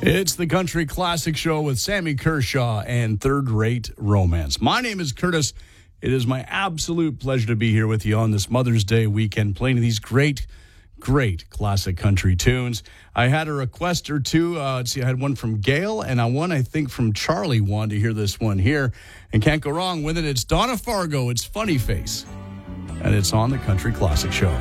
It's the Country Classic Show with Sammy Kershaw and Third Rate Romance. My name is Curtis. It is my absolute pleasure to be here with you on this Mother's Day weekend, playing these great classic country tunes. I had a request or two. I had one from Gail and one, I think, from Charlie wanted to hear this one here. And can't go wrong with it. It's Donna Fargo. It's Funny Face. And it's on the Country Classic Show.